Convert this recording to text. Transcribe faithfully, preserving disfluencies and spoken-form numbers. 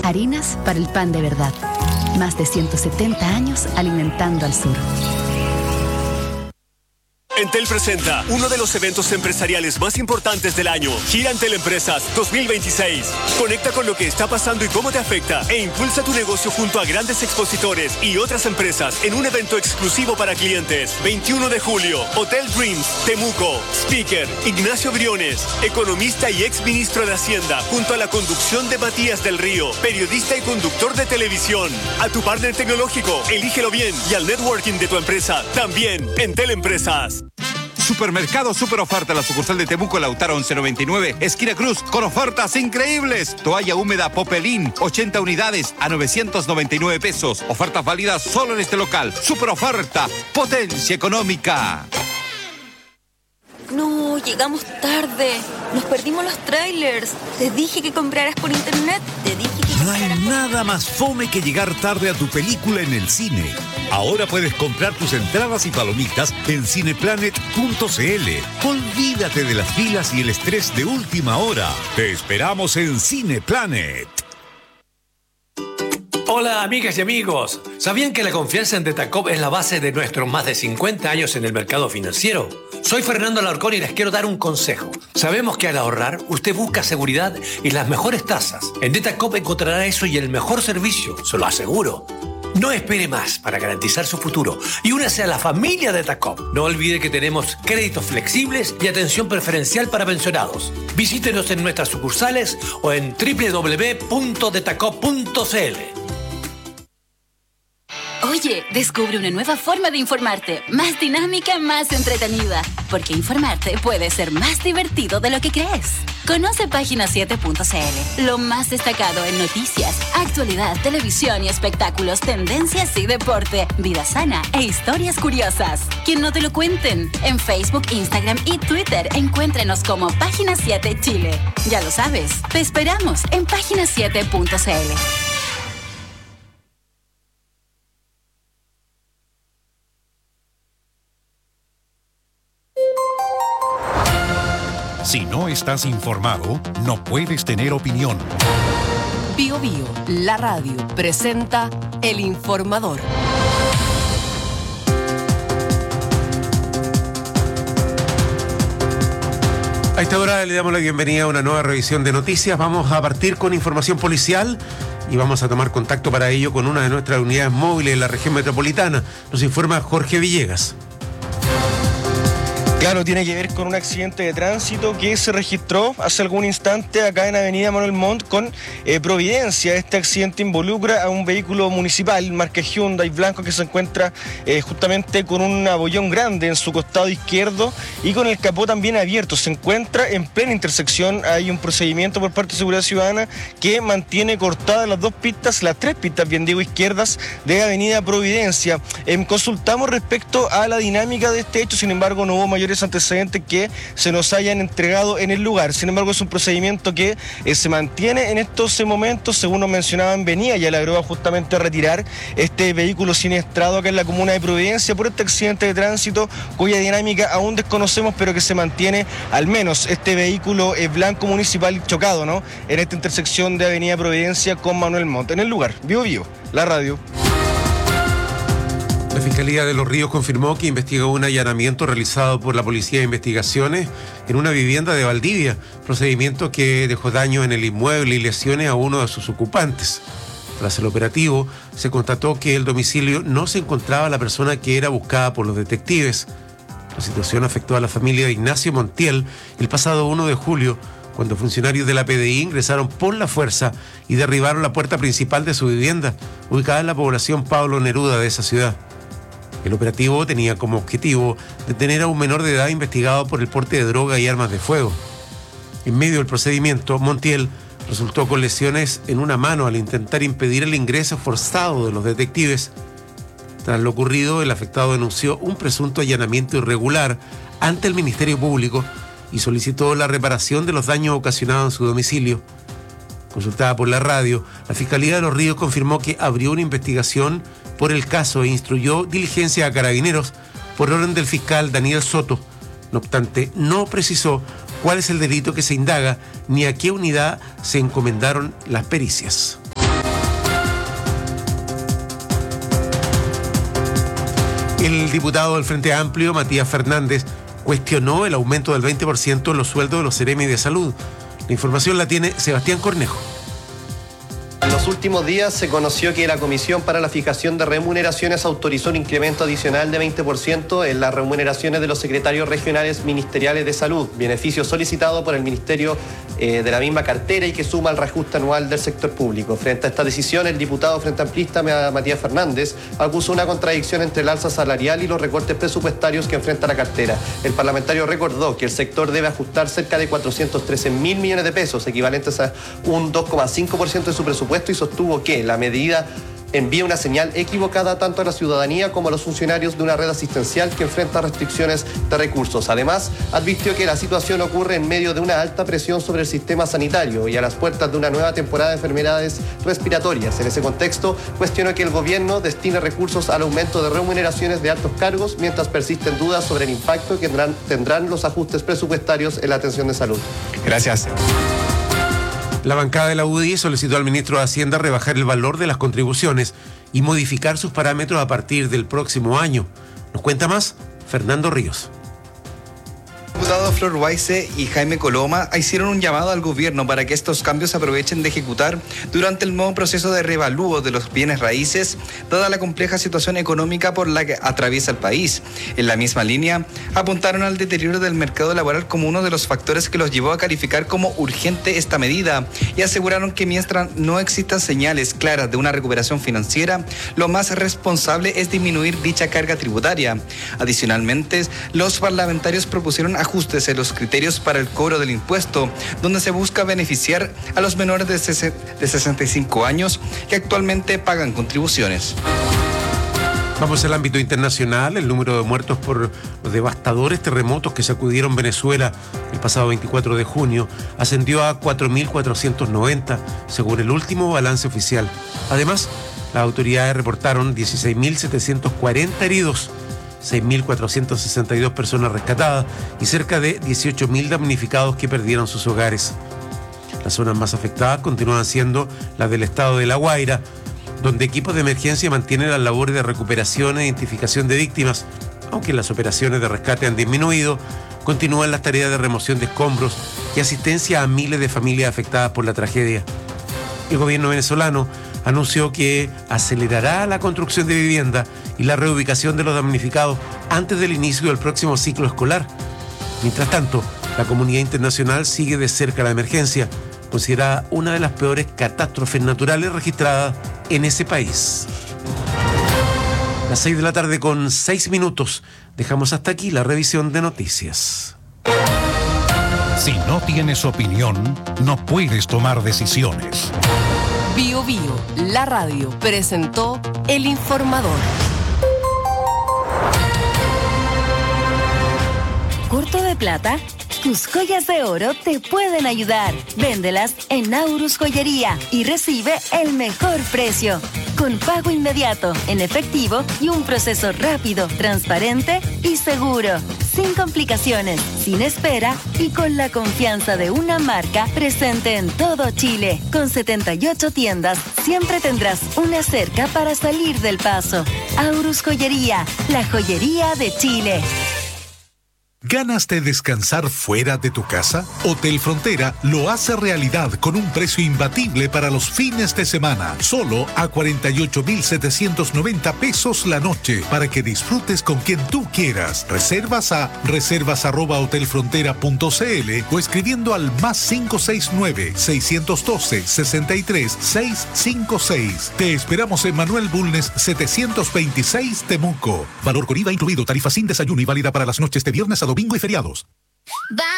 harinas para el pan de verdad. Más de ciento setenta años alimentando al sur. Entel presenta uno de los eventos empresariales más importantes del año, Gira Entel Empresas dos mil veintiséis. Conecta con lo que está pasando y cómo te afecta e impulsa tu negocio junto a grandes expositores y otras empresas en un evento exclusivo para clientes. veintiuno de julio, Hotel Dreams, Temuco. Speaker, Ignacio Briones, economista y ex ministro de Hacienda, junto a la conducción de Matías del Río, periodista y conductor de televisión. A tu partner tecnológico, elígelo bien, y al networking de tu empresa, también, Entel Empresas. Supermercado Super Oferta, la sucursal de Temuco, Lautaro once noventa y nueve, esquina Cruz, con ofertas increíbles. Toalla húmeda Popelín, ochenta unidades a novecientos noventa y nueve pesos. Ofertas válidas solo en este local. Super Oferta, potencia económica. No, llegamos tarde. Nos perdimos los trailers. Te dije que compraras por internet. Te dije que... No hay nada más fome que llegar tarde a tu película en el cine. Ahora puedes comprar tus entradas y palomitas en cineplanet punto c l. Olvídate de las filas y el estrés de última hora. Te esperamos en Cineplanet. Hola amigas y amigos, ¿sabían que la confianza en Detacop es la base de nuestros más de cincuenta años en el mercado financiero? Soy Fernando Alarcón y les quiero dar un consejo. Sabemos que al ahorrar usted busca seguridad y las mejores tasas. En Detacop encontrará eso y el mejor servicio, se lo aseguro. No espere más para garantizar su futuro y únase a la familia Detacop. No olvide que tenemos créditos flexibles y atención preferencial para pensionados. Visítenos en nuestras sucursales o en doble u doble u doble u punto detacop punto c l. Oye, descubre una nueva forma de informarte, más dinámica, más entretenida, porque informarte puede ser más divertido de lo que crees. Conoce página siete punto c l, lo más destacado en noticias, actualidad, televisión y espectáculos, tendencias y deporte, vida sana e historias curiosas. Que no te lo cuenten. En Facebook, Instagram y Twitter encuéntrenos como Página siete Chile. Ya lo sabes, te esperamos en página siete punto c l. Si no estás informado, no puedes tener opinión. Bio Bio, la radio, presenta El Informador. A esta hora le damos la bienvenida a una nueva revisión de noticias. Vamos a partir con información policial y vamos a tomar contacto para ello con una de nuestras unidades móviles en la región metropolitana. Nos informa Jorge Villegas. Claro, tiene que ver con un accidente de tránsito que se registró hace algún instante acá en Avenida Manuel Montt con eh, Providencia. Este accidente involucra a un vehículo municipal, marca Hyundai blanco, que se encuentra eh, justamente con un abollón grande en su costado izquierdo y con el capó también abierto. Se encuentra en plena intersección. Hay un procedimiento por parte de Seguridad Ciudadana que mantiene cortadas las dos pistas, las tres pistas, bien digo, izquierdas de Avenida Providencia. Eh, consultamos respecto a la dinámica de este hecho, sin embargo no hubo mayores antecedentes que se nos hayan entregado en el lugar. Sin embargo, es un procedimiento que eh, se mantiene en estos eh, momentos. Según nos mencionaban, venía ya la grúa justamente a retirar este vehículo siniestrado acá en la comuna de Providencia por este accidente de tránsito cuya dinámica aún desconocemos, pero que se mantiene al menos este vehículo eh, blanco municipal chocado, ¿no?, en esta intersección de Avenida Providencia con Manuel Montt. En el lugar, Bio Bio, la radio. La Fiscalía de Los Ríos confirmó que investigó un allanamiento realizado por la Policía de Investigaciones en una vivienda de Valdivia, procedimiento que dejó daño en el inmueble y lesiones a uno de sus ocupantes. Tras el operativo, se constató que en el domicilio no se encontraba la persona que era buscada por los detectives. La situación afectó a la familia de Ignacio Montiel el pasado uno de julio, cuando funcionarios de la P D I ingresaron por la fuerza y derribaron la puerta principal de su vivienda, ubicada en la población Pablo Neruda de esa ciudad. El operativo tenía como objetivo detener a un menor de edad investigado por el porte de droga y armas de fuego. En medio del procedimiento, Montiel resultó con lesiones en una mano al intentar impedir el ingreso forzado de los detectives. Tras lo ocurrido, el afectado denunció un presunto allanamiento irregular ante el Ministerio Público y solicitó la reparación de los daños ocasionados en su domicilio. Consultada por la radio, la Fiscalía de Los Ríos confirmó que abrió una investigación por el caso e instruyó diligencia a Carabineros por orden del fiscal Daniel Soto. No obstante, no precisó cuál es el delito que se indaga ni a qué unidad se encomendaron las pericias. El diputado del Frente Amplio, Matías Fernández, cuestionó el aumento del veinte por ciento en los sueldos de los Seremi de Salud. La información la tiene Sebastián Cornejo. En los últimos días se conoció que la Comisión para la Fijación de Remuneraciones autorizó un incremento adicional de veinte por ciento en las remuneraciones de los secretarios regionales ministeriales de salud, beneficio solicitado por el Ministerio eh, de la misma cartera y que suma al reajuste anual del sector público. Frente a esta decisión, el diputado frente amplista Matías Fernández acusó una contradicción entre el alza salarial y los recortes presupuestarios que enfrenta la cartera. El parlamentario recordó que el sector debe ajustar cerca de cuatrocientos trece mil millones de pesos, equivalentes a un dos coma cinco por ciento de su presupuesto, y sostuvo que la medida envía una señal equivocada tanto a la ciudadanía como a los funcionarios de una red asistencial que enfrenta restricciones de recursos. Además, advirtió que la situación ocurre en medio de una alta presión sobre el sistema sanitario y a las puertas de una nueva temporada de enfermedades respiratorias. En ese contexto, cuestionó que el gobierno destine recursos al aumento de remuneraciones de altos cargos, mientras persisten dudas sobre el impacto que tendrán, tendrán los ajustes presupuestarios en la atención de salud. Gracias. La bancada de la U D I solicitó al ministro de Hacienda rebajar el valor de las contribuciones y modificar sus parámetros a partir del próximo año. Nos cuenta más Fernando Ríos. Diputados Flor Weisse y Jaime Coloma hicieron un llamado al gobierno para que estos cambios se aprovechen de ejecutar durante el nuevo proceso de revalúo de los bienes raíces, dada la compleja situación económica por la que atraviesa el país. En la misma línea, apuntaron al deterioro del mercado laboral como uno de los factores que los llevó a calificar como urgente esta medida y aseguraron que mientras no existan señales claras de una recuperación financiera, lo más responsable es disminuir dicha carga tributaria. Adicionalmente, los parlamentarios propusieron ajustes en los criterios para el cobro del impuesto, donde se busca beneficiar a los menores de sesenta y cinco años que actualmente pagan contribuciones. Vamos al ámbito internacional. El número de muertos por los devastadores terremotos que sacudieron Venezuela el pasado veinticuatro de junio ascendió a cuatro mil cuatrocientos noventa, según el último balance oficial. Además, las autoridades reportaron dieciséis mil setecientos cuarenta heridos, seis mil cuatrocientas sesenta y dos personas rescatadas y cerca de dieciocho mil damnificados que perdieron sus hogares. Las zonas más afectadas continúan siendo las del estado de La Guaira, donde equipos de emergencia mantienen las labores de recuperación e identificación de víctimas. Aunque las operaciones de rescate han disminuido, continúan las tareas de remoción de escombros y asistencia a miles de familias afectadas por la tragedia. El gobierno venezolano anunció que acelerará la construcción de vivienda y la reubicación de los damnificados antes del inicio del próximo ciclo escolar. Mientras tanto, la comunidad internacional sigue de cerca la emergencia, considerada una de las peores catástrofes naturales registradas en ese país. Las seis de la tarde con seis minutos. Dejamos hasta aquí la revisión de noticias. Si no tienes opinión, no puedes tomar decisiones. Bio Bio, la radio, presentó El Informador. ¿Corto de plata? Tus joyas de oro te pueden ayudar. Véndelas en Naurus Joyería y recibe el mejor precio. Con pago inmediato, en efectivo y un proceso rápido, transparente y seguro. Sin complicaciones, sin espera y con la confianza de una marca presente en todo Chile. Con setenta y ocho tiendas, siempre tendrás una cerca para salir del paso. Aurus Joyería, la joyería de Chile. ¿Ganas de descansar fuera de tu casa? Hotel Frontera lo hace realidad con un precio imbatible para los fines de semana. Solo a cuarenta y ocho mil setecientos noventa pesos la noche para que disfrutes con quien tú quieras. Reservas a reservas arroba hotelfrontera punto cl o escribiendo al más cinco seis nueve, seis uno dos, seis tres, seis cinco seis. Te esperamos en Manuel Bulnes setecientos veintiséis Temuco. Valor con I V A incluido, tarifa sin desayuno y válida para las noches de viernes a domingo y feriados.